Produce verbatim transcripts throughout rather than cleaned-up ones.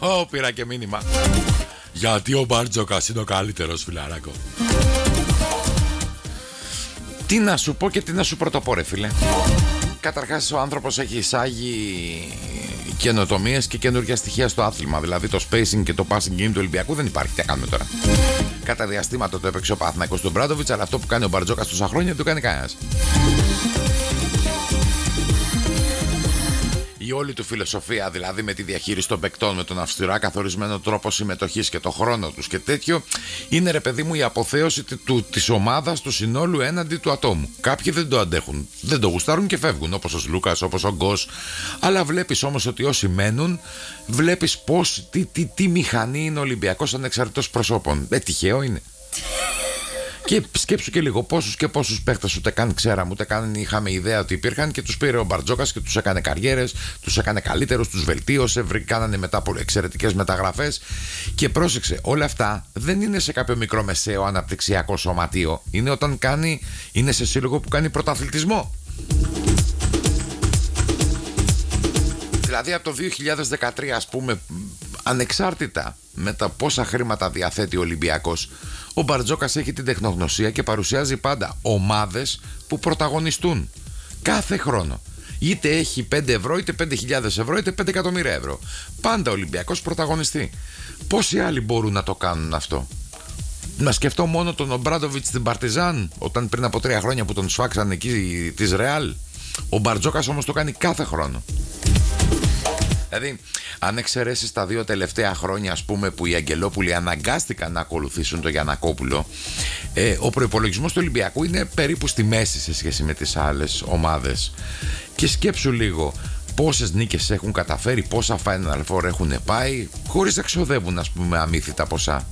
Ω, πήρα και μήνυμα. Γιατί ο Μπαρτζόκας είναι ο καλύτερος, φιλαράκο. Τι να σου πω και τι να σου πρωτοπώ, ρε φίλε. Καταρχάς, ο άνθρωπος έχει εισάγει καινοτομίες και καινούργια στοιχεία στο άθλημα. Δηλαδή το spacing και το passing game του Ολυμπιακού δεν υπάρχει. Τι κάνουμε τώρα. Κατά διαστήματα το έπαιξε ο Παναθηναϊκός του Μπράντοβιτς, αλλά αυτό που κάνει ο Μπαρτζόκας τόσα χρόνια δεν το κάνει κανένας. Η όλη του φιλοσοφία, δηλαδή με τη διαχείριση των παικτών, με τον αυστηρά καθορισμένο τρόπο συμμετοχής και το χρόνο τους και τέτοιο, είναι, ρε παιδί μου, η αποθέωση του, της ομάδας, του συνόλου έναντι του ατόμου. Κάποιοι δεν το αντέχουν, δεν το γουστάρουν και φεύγουν, όπως ο Λούκας, όπως ο Γκος. Αλλά βλέπεις όμως ότι όσοι μένουν, βλέπεις πώς, τι, τι, τι μηχανή είναι ο Ολυμπιακός ανεξαρτήτως προσώπων. Ε, τυχαίο είναι. Και σκέψου και λίγο πόσους και πόσους παίχτες ούτε καν ξέραμε, ούτε καν είχαμε ιδέα ότι υπήρχαν και τους πήρε ο Μπαρτζόκας και τους έκανε καριέρες, τους έκανε καλύτερους, τους βελτίωσε, κάνανε μετά από εξαιρετικές μεταγραφές. Και πρόσεξε, όλα αυτά δεν είναι σε κάποιο μικρομεσαίο αναπτυξιακό σωματείο. Είναι όταν κάνει, είναι σε σύλλογο που κάνει πρωταθλητισμό. Δηλαδή από το δύο χιλιάδες δεκατρία, ας πούμε, ανεξάρτητα με τα πόσα χρήματα διαθέτει ο Ολυμπιακός, ο Μπαρτζόκας έχει την τεχνογνωσία και παρουσιάζει πάντα ομάδες που πρωταγωνιστούν κάθε χρόνο. Είτε έχει πέντε ευρώ, είτε πέντε χιλιάδες ευρώ, είτε πέντε εκατομμύρια ευρώ. Πάντα ο Ολυμπιακός πρωταγωνιστεί. Πόσοι άλλοι μπορούν να το κάνουν αυτό? Να σκεφτώ μόνο τον Ομπράντοβιτς στην Παρτιζάν, όταν πριν από τρία χρόνια που τον σφάξαν εκεί της Ρεάλ. Ο Μπαρτζόκας όμως το κάνει κάθε χρόνο. Δηλαδή, αν εξαιρέσεις τα δύο τελευταία χρόνια, ας πούμε, που οι Αγγελόπουλοι αναγκάστηκαν να ακολουθήσουν τον Γιαννακόπουλο, ε, ο προϋπολογισμός του Ολυμπιακού είναι περίπου στη μέση σε σχέση με τις άλλες ομάδες. Και σκέψου λίγο πόσες νίκες έχουν καταφέρει, πόσα Final Four έχουν πάει, χωρίς να ξοδεύουν, ας πούμε, αμύθιτα ποσά.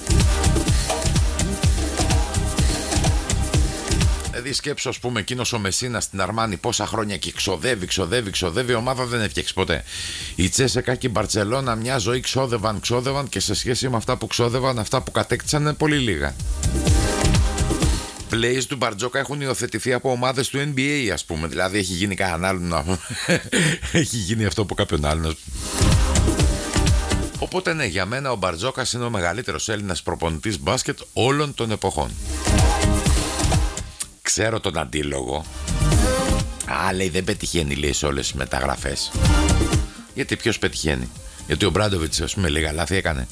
Δηλαδή σκέψου, ας πούμε, εκείνος ο Μεσίνα στην Αρμάνι πόσα χρόνια και ξοδεύει, ξοδεύει, ξοδεύει, η ομάδα δεν έφτιαξε ποτέ. Η Τσέσεκα και η Μπαρτσελώνα μια ζωή ξόδευαν, ξόδευαν και σε σχέση με αυτά που ξόδευαν, αυτά που κατέκτησαν είναι πολύ λίγα. Plays του Μπαρτζόκα έχουν υιοθετηθεί από ομάδες του N B A, ας πούμε. Δηλαδή έχει γίνει κανέναν άλλον. Έχει γίνει αυτό από κάποιον άλλον. Οπότε ναι, για μένα ο Μπαρτζόκας είναι ο μεγαλύτερος Έλληνας προπονητής μπάσκετ όλων των εποχών. Ξέρω τον αντίλογο. Α, λέει, δεν πετυχαίνει, λέει, σε όλες τις μεταγραφές. Γιατί ποιος πετυχαίνει? Γιατί ο Μπράντοβιτς, ας πούμε, λίγα λάθη έκανε.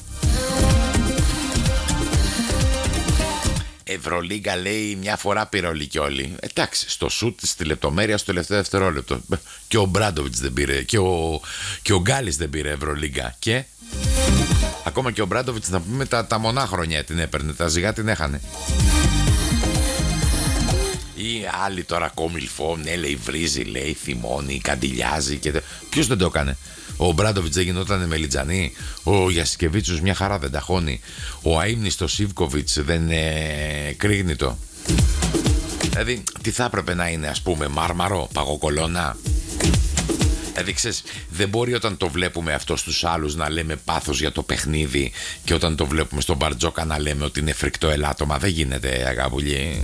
Ευρωλίγκα, λέει, μια φορά πήρε όλοι και όλοι. Εντάξει, στο σουτ, στη λεπτομέρεια, στο τελευταίο δευτερόλεπτο. Και ο Μπράντοβιτς δεν πήρε. Και ο, και ο Γκάλης δεν πήρε Ευρωλίγκα. Και ακόμα και ο Μπράντοβιτς, να πούμε, τα, τα μονά χρόνια την έπαιρνε. Τα ζυγά την έχανε. Ή άλλοι τώρα κόμιλφο, ναι, λέει, βρίζει, λέει, θυμώνει, καντιλιάζει και... Ποιος δεν το έκανε? Ο Μπράντοβιτς δεν γινόταν μελιτζανή? Ο Γιασικεβίτσιος μια χαρά δεν ταχώνει? Ο αείμνηστος Σίβκοβιτς δεν είναι κρίγνητο? Δηλαδή τι θα έπρεπε να είναι, ας πούμε, μάρμαρο, παγοκολώνα? Δηλαδή ξέρεις, δεν μπορεί όταν το βλέπουμε αυτό στους άλλους να λέμε πάθος για το παιχνίδι και όταν το βλέπουμε στον Μπαρτζόκα να λέμε ότι είναι φρικτό ελάττωμα. Δεν γίνεται, αγάπουλη.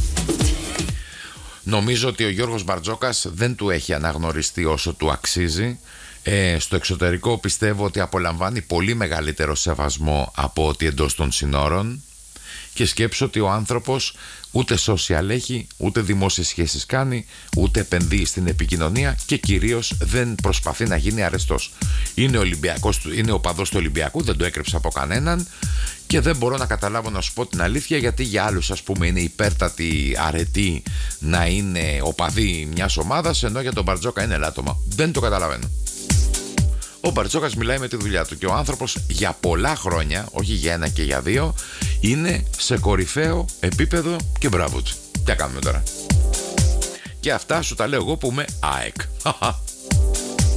Νομίζω ότι ο Γιώργος Μπαρτζόκας δεν του έχει αναγνωριστεί όσο του αξίζει. Ε, στο εξωτερικό πιστεύω ότι απολαμβάνει πολύ μεγαλύτερο σεβασμό από ότι εντός των συνόρων. Και σκέψω ότι ο άνθρωπος ούτε social έχει, ούτε δημόσιες σχέσεις κάνει, ούτε επενδύει στην επικοινωνία και κυρίως δεν προσπαθεί να γίνει αρεστός. Είναι, Ολυμπιακός, είναι οπαδός του Ολυμπιακού, δεν το έκρυψε από κανέναν και δεν μπορώ να καταλάβω, να σου πω την αλήθεια, γιατί για άλλους, ας πούμε, είναι υπέρτατη αρετή να είναι οπαδοί μιας ομάδας, ενώ για τον Μπαρτζόκα είναι ελάττωμα. Δεν το καταλαβαίνω. Ο Μπαρτζόκας μιλάει με τη δουλειά του και ο άνθρωπος για πολλά χρόνια, όχι για ένα και για δύο, είναι σε κορυφαίο επίπεδο και μπράβο του. Τι κάνουμε τώρα? Και αυτά σου τα λέω εγώ που είμαι ΑΕΚ.